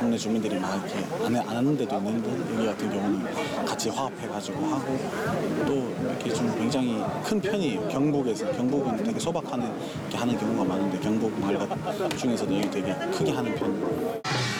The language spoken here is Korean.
동네 주민들이 막 이렇게 안 하는 데도 있는데 여기 같은 경우는 같이 화합해가지고 하고 또 이렇게 좀 굉장히 큰 편이에요. 경북은 되게 소박하게 하는 경우가 많은데 경북 마을 중에서도 여기 되게 크게 하는 편.